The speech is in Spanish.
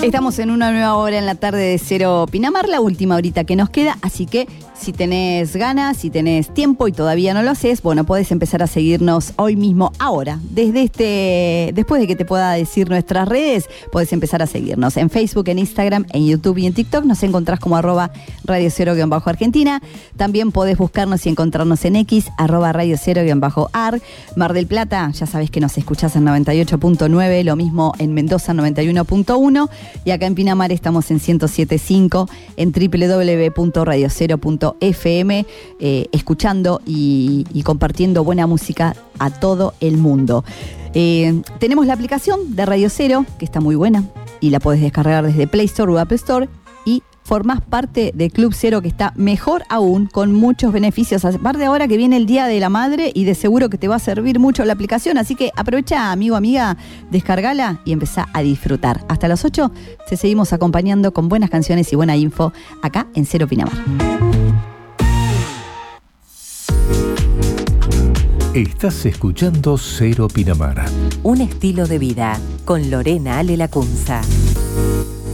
Estamos en una nueva hora en la tarde de Cero Pinamar, la última horita que nos queda, así que si tenés ganas, si tenés tiempo y todavía no lo haces, bueno, podés empezar a seguirnos hoy mismo, ahora, después de que te pueda decir nuestras redes, podés empezar a seguirnos en Facebook, en Instagram, en YouTube y en TikTok. Nos encontrás como @Radio Cero_Argentina. También podés buscarnos y encontrarnos en X, @Radio Cero_Ar. Mar del Plata, ya sabés que nos escuchás en 98.9, lo mismo en Mendoza 91.1. Y acá en Pinamar estamos en 107.5, en www.radiocero.fm, escuchando y compartiendo buena música a todo el mundo. Tenemos la aplicación de Radio Cero, que está muy buena, y la podés descargar desde Play Store o App Store, y formás parte del Club Cero, que está mejor aún, con muchos beneficios. Aparte, ahora que viene el Día de la Madre, y de seguro que te va a servir mucho la aplicación, así que aprovecha, amigo, amiga, descargala y empezá a disfrutar. Hasta las 8 te seguimos acompañando con buenas canciones y buena info acá en Cero Pinamar. Estás escuchando Cero Pinamar. Un estilo de vida con Lorena Ale Lacunza.